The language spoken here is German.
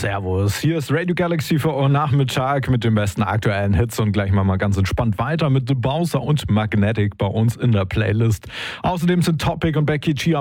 Servus, hier ist Radio Galaxy für euren Nachmittag mit den besten aktuellen Hits und gleich mal ganz entspannt weiter mit The Bowser und Magnetic bei uns in der Playlist. Außerdem sind Topic und Becky G